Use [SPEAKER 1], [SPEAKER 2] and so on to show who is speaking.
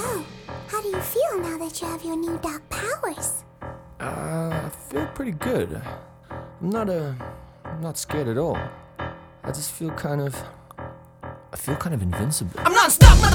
[SPEAKER 1] So, how do you feel now that you have your new dark powers?
[SPEAKER 2] I feel pretty good. I'm not scared at all. I feel kind of invincible.
[SPEAKER 3] I'm non-stop,